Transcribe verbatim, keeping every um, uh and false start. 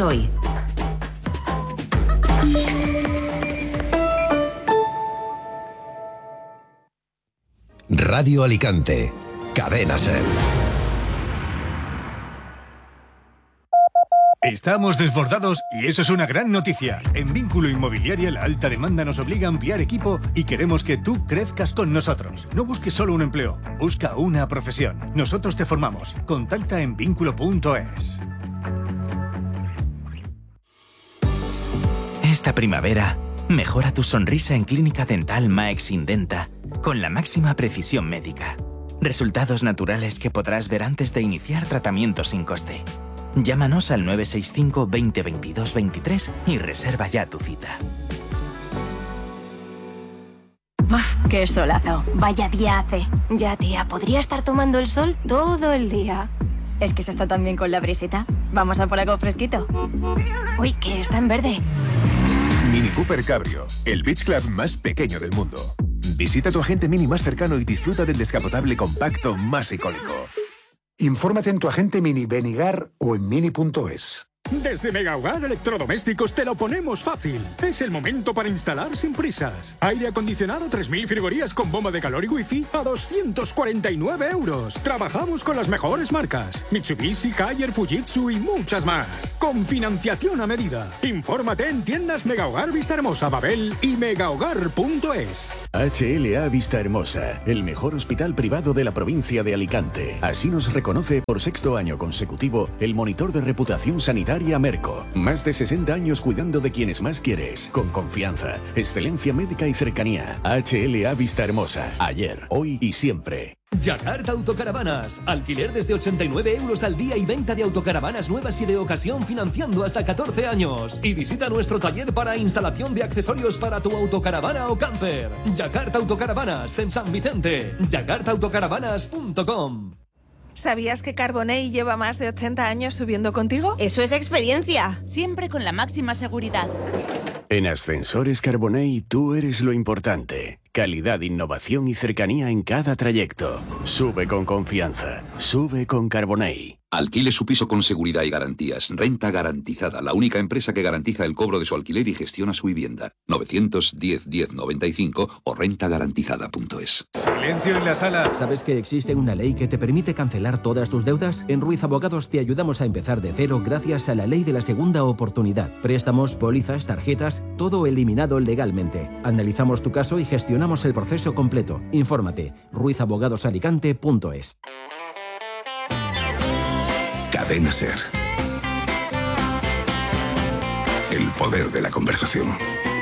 hoy. Radio Alicante, Cadena SER. Estamos desbordados y eso es una gran noticia. En Vínculo Inmobiliaria la alta demanda nos obliga a ampliar equipo y queremos que tú crezcas con nosotros. No busques solo un empleo, busca una profesión. Nosotros te formamos. Contacta en vínculo punto es. Esta primavera, mejora tu sonrisa en Clínica Dental Max Indenta con la máxima precisión médica. Resultados naturales que podrás ver antes de iniciar tratamiento sin coste. Llámanos al nueve seis cinco veinte veintidós veintitrés y reserva ya tu cita. Uf, qué solazo. Vaya día hace. Ya, tía, podría estar tomando el sol todo el día. Es que se está tan bien con la brisita. Vamos a por algo fresquito. Uy, que está en verde. Mini Cooper Cabrio, el beach club más pequeño del mundo. Visita tu agente Mini más cercano y disfruta del descapotable compacto más icónico. Infórmate en tu agente Mini Benigar o en mini punto es. Desde Mega Hogar Electrodomésticos te lo ponemos fácil. Es el momento para instalar sin prisas. Aire acondicionado tres mil frigorías con bomba de calor y wifi a doscientos cuarenta y nueve euros. Trabajamos con las mejores marcas: Mitsubishi, Haier, Fujitsu y muchas más. Con financiación a medida. Infórmate en tiendas Mega Hogar Vista Hermosa, Babel y megahogar punto es. H L A Vista Hermosa, el mejor hospital privado de la provincia de Alicante. Así nos reconoce por sexto año consecutivo el monitor de reputación sanitaria Merco. Más de sesenta años cuidando de quienes más quieres. Con confianza, excelencia médica y cercanía. H L A Vista Hermosa. Ayer, hoy y siempre. Yakarta Autocaravanas. Alquiler desde ochenta y nueve euros al día y venta de autocaravanas nuevas y de ocasión financiando hasta catorce años. Y visita nuestro taller para instalación de accesorios para tu autocaravana o camper. Yakarta Autocaravanas en San Vicente. yakarta autocaravanas punto com. ¿Sabías que Carbonell lleva más de ochenta años subiendo contigo? Eso es experiencia. Siempre con la máxima seguridad. En Ascensores Carbonell tú eres lo importante. Calidad, innovación y cercanía en cada trayecto. Sube con confianza. Sube con Carbonell. Alquile su piso con seguridad y garantías. Renta Garantizada, la única empresa que garantiza el cobro de su alquiler y gestiona su vivienda. novecientos diez diez noventa y cinco o renta garantizada punto es. Silencio en la sala. ¿Sabes que existe una ley que te permite cancelar todas tus deudas? En Ruiz Abogados te ayudamos a empezar de cero gracias a la ley de la segunda oportunidad. Préstamos, pólizas, tarjetas, todo eliminado legalmente. Analizamos tu caso y gestionamos el proceso completo. Infórmate. ruiz abogados alicante punto es. Cadena SER. El poder de la conversación.